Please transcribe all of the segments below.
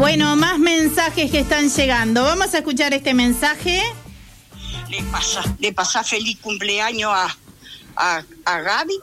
Bueno, más mensajes que están llegando. Vamos a escuchar este mensaje. Le pasa feliz cumpleaños a Gaby,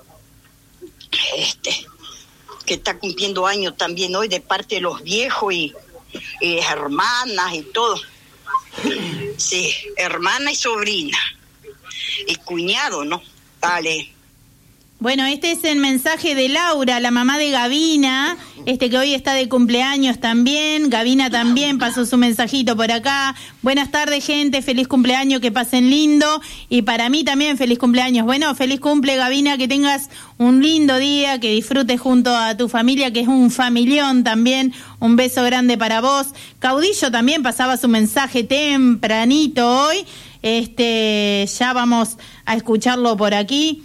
que está cumpliendo años también hoy, de parte de los viejos y hermanas y todo. Sí, hermana y sobrina. Y cuñado, ¿no? Dale. Bueno, este es el mensaje de Laura, la mamá de Gavina, que hoy está de cumpleaños también. Gavina también pasó su mensajito por acá. Buenas tardes, gente, feliz cumpleaños, que pasen lindo. Y para mí también feliz cumpleaños. Bueno, feliz cumple, Gavina, que tengas un lindo día, que disfrutes junto a tu familia, que es un familión también. Un beso grande para vos. Caudillo también pasaba su mensaje tempranito hoy. Ya vamos a escucharlo por aquí.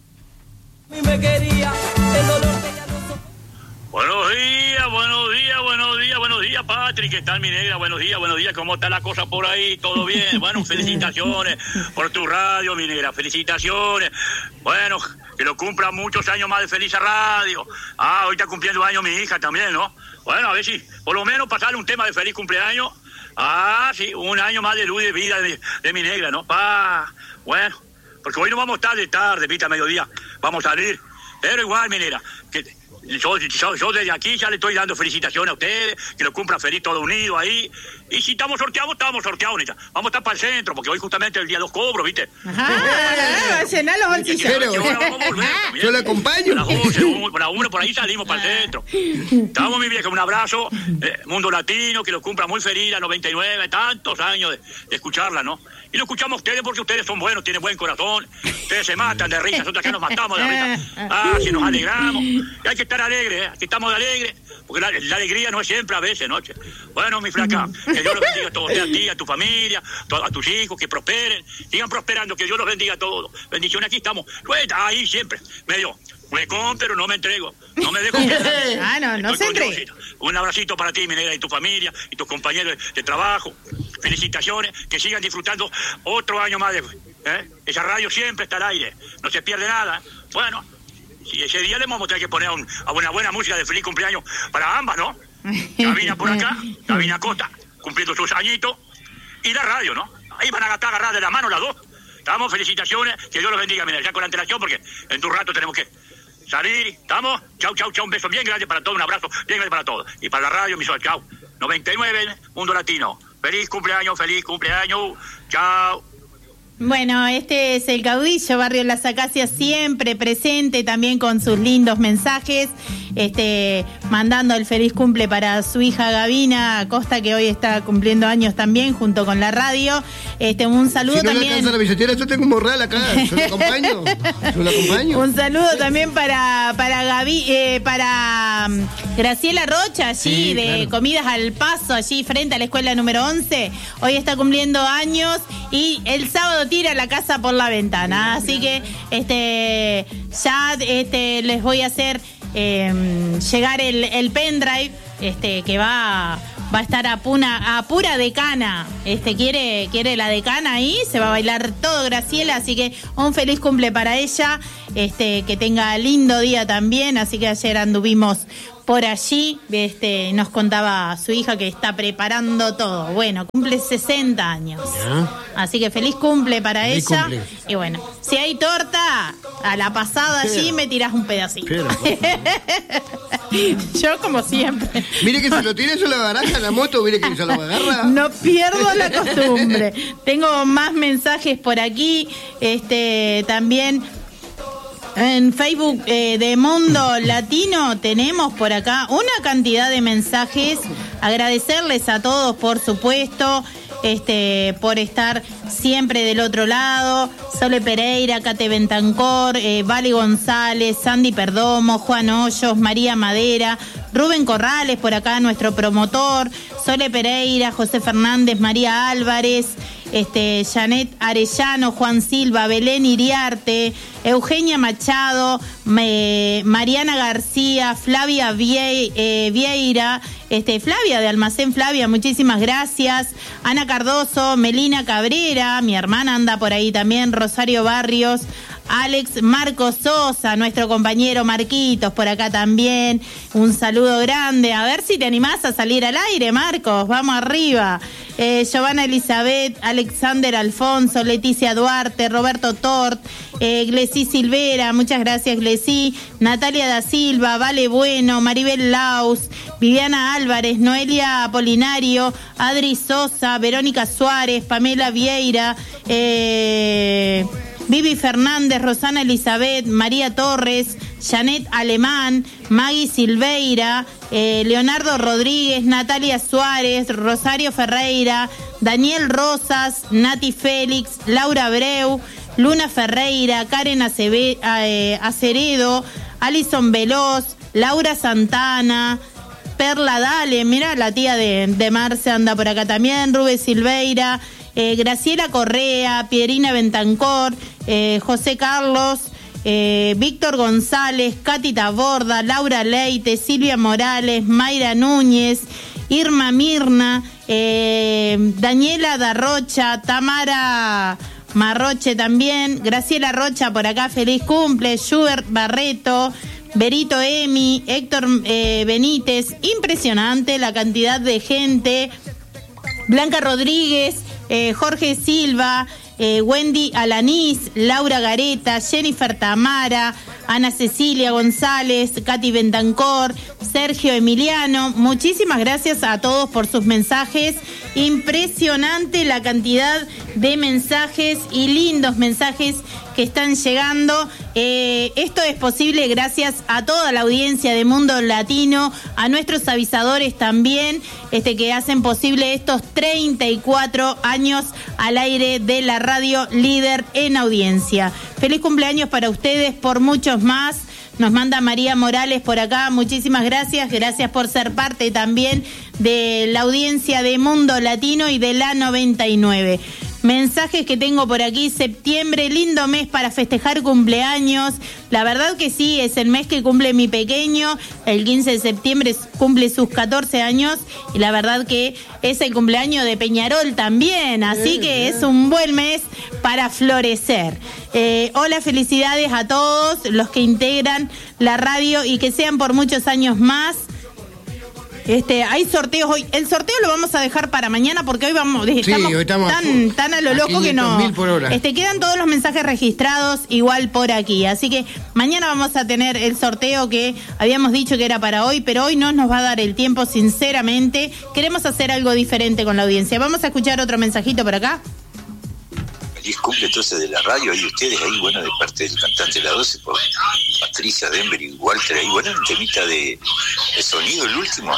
Buenos días, Patrick, ¿qué tal, mi negra? Buenos días, ¿cómo está la cosa por ahí? ¿Todo bien? Bueno, felicitaciones por tu radio, mi negra, felicitaciones. Bueno, que lo cumpla muchos años más de Feliz Radio. Hoy está cumpliendo años mi hija también, ¿no? Bueno, a ver si por lo menos pasarle un tema de feliz cumpleaños. Sí, un año más de luz de vida de mi negra, ¿no? Bueno, porque hoy no vamos a estar de tarde, viste, a mediodía, vamos a salir, pero igual, mi negra, que yo desde aquí ya le estoy dando felicitaciones a ustedes, que lo cumplan feliz todos unidos ahí, y si estamos sorteados, neta. Vamos a estar para el centro, porque hoy justamente es el día de los cobros, viste. Ajá, llenar los bolsillos. Yo le acompaño. A las 1 por ahí salimos para el centro. Estamos, mi vieja, un abrazo, Mundo Latino, que lo cumpla muy feliz, a 99, tantos años de escucharla, ¿no? Y lo escuchamos a ustedes porque ustedes son buenos, tienen buen corazón, ustedes se matan de risa, nosotros acá nos matamos de risa. Si nos alegramos, y hay que estar alegres, aquí estamos alegres, porque la alegría no es siempre, a veces, noche. Bueno, mi flaca, que Dios los bendiga a todos, a ti, a tu familia, a tus hijos, que prosperen, sigan prosperando, que Dios los bendiga a todos. Bendiciones, aquí estamos, ahí siempre, medio huecón, pero no me entrego, no me dejo. No se entregue. Un abracito para ti, mi negra, y tu familia, y tus compañeros de trabajo. Felicitaciones, que sigan disfrutando otro año más esa radio siempre está al aire, no se pierde nada. Bueno, si ese día le vamos a tener que poner una buena música de feliz cumpleaños para ambas, ¿no? Gavina por acá, Gavina Costa, cumpliendo sus añitos, y la radio, ¿no? Ahí van a estar agarradas de la mano las dos. Estamos, felicitaciones, que Dios los bendiga, mira, ya con antelación, porque en tu rato tenemos que salir. ¿Estamos? Chau, un beso bien grande para todos, un abrazo bien grande para todos. Y para la radio, mi sol, chau. 99, Mundo Latino. Feliz cumpleaños, chao. Bueno, este es el Caudillo, Barrio Las Acacias, siempre presente, también con sus lindos mensajes, mandando el feliz cumple para su hija Gavina Costa, que hoy está cumpliendo años también, junto con la radio. Un saludo si no también. Le alcanza la billetera, yo tengo un morral acá, yo lo acompaño. Un saludo también para Graciela Rocha, allí, de Comidas al Paso, allí frente a la escuela número 11. Hoy está cumpliendo años y el sábado tira la casa por la ventana. Así que ya les voy a hacer llegar el pendrive que va a estar a pura decana. Quiere la decana ahí, se va a bailar todo Graciela, así que un feliz cumple para ella, que tenga lindo día también. Así que ayer anduvimos por allí, nos contaba su hija que está preparando todo. Bueno, cumple 60 años. Así que feliz cumple para ella. Cumple. Y bueno, si hay torta, a la pasada allí me tirás un pedacito. Yo como siempre. Mire que si lo tiene la baraja en la moto, mire que se lo agarra. No pierdo la costumbre. Tengo más mensajes por aquí. También en Facebook de Mundo Latino tenemos por acá una cantidad de mensajes. Agradecerles a todos, por supuesto, por estar siempre del otro lado. Sole Pereira, Cate Bentancor, Vale González, Sandy Perdomo, Juan Hoyos, María Madera, Rubén Corrales, por acá nuestro promotor, Sole Pereira, José Fernández, María Álvarez, Janet Arellano, Juan Silva, Belén Iriarte, Eugenia Machado, Mariana García, Flavia Vieira, Flavia de Almacén Flavia, muchísimas gracias. Ana Cardoso, Melina Cabrera, mi hermana anda por ahí también, Rosario Barrios, Alex Marcos Sosa, nuestro compañero Marquitos, por acá también. Un saludo grande. A ver si te animás a salir al aire, Marcos. Vamos arriba. Giovanna Elizabeth, Alexander Alfonso, Leticia Duarte, Roberto Tort, Glesí Silvera, muchas gracias Glesí, Natalia da Silva, Vale Bueno, Maribel Laus, Viviana Álvarez, Noelia Apolinario, Adri Sosa, Verónica Suárez, Pamela Vieira, Vivi Fernández, Rosana Elizabeth, María Torres, Janet Alemán, Maggie Silveira, Leonardo Rodríguez, Natalia Suárez, Rosario Ferreira, Daniel Rosas, Nati Félix, Laura Abreu, Luna Ferreira, Karen Aceredo, Alison Veloz, Laura Santana, Perla Dale, mira la tía de Marce anda por acá también, Rubén Silveira, Graciela Correa, Pierina Bentancor, José Carlos, Víctor González, Katy Taborda, Laura Leite, Silvia Morales, Mayra Núñez, Irma Mirna, Daniela Darrocha, Tamara Marroche también, Graciela Rocha por acá, feliz cumple, Schubert Barreto, Berito Emi, Héctor Benítez, impresionante la cantidad de gente, Blanca Rodríguez, Jorge Silva, Wendy Alanís, Laura Gareta, Jennifer Tamara, Ana Cecilia González, Katy Bentancor, Sergio Emiliano. Muchísimas gracias a todos por sus mensajes. Impresionante la cantidad de mensajes y lindos mensajes que están llegando. Esto es posible gracias a toda la audiencia de Mundo Latino, a nuestros avisadores también, que hacen posible estos 34 años al aire de la radio líder en audiencia. Feliz cumpleaños para ustedes, por muchos más. Nos manda María Morales por acá, muchísimas gracias. Gracias por ser parte también de la audiencia de Mundo Latino y de la 99. Mensajes que tengo por aquí: septiembre, lindo mes para festejar cumpleaños. La verdad que sí, es el mes que cumple mi pequeño. El 15 de septiembre cumple sus 14 años. Y la verdad que es el cumpleaños de Peñarol también. Así que es un buen mes para florecer. Hola, felicidades a todos los que integran la radio y que sean por muchos años más. Hay sorteos hoy. El sorteo lo vamos a dejar para mañana porque hoy estamos tan a lo loco que no. Quedan todos los mensajes registrados igual por aquí. Así que mañana vamos a tener el sorteo que habíamos dicho que era para hoy, pero hoy no nos va a dar el tiempo, sinceramente. Queremos hacer algo diferente con la audiencia. Vamos a escuchar otro mensajito por acá. Feliz cumple entonces de la radio y ustedes ahí, bueno, de parte del cantante de la 12, por Patricia, Denver y Walter ahí, bueno, un temita de sonido, el último.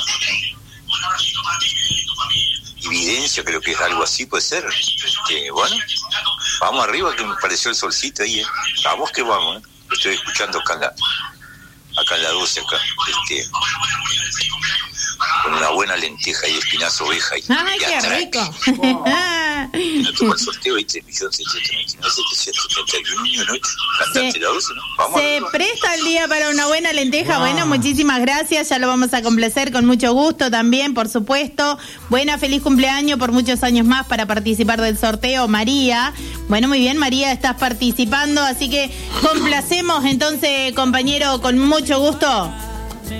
Evidencia, creo que es algo así, puede ser. Bueno, vamos arriba, que me pareció el solcito ahí, Vamos que vamos, Estoy escuchando acá en la 12, con una buena lenteja y espinazo oveja. ¡Ay, qué rico! No tocó el sorteo y 3.699.771 ¿no? Vamos se presta el día para una buena lenteja. Bueno, muchísimas gracias, ya lo vamos a complacer con mucho gusto también, por supuesto. Buena, feliz cumpleaños por muchos años más para participar del sorteo, María. Bueno, muy bien, María, estás participando, así que complacemos entonces, compañero, con mucho gusto.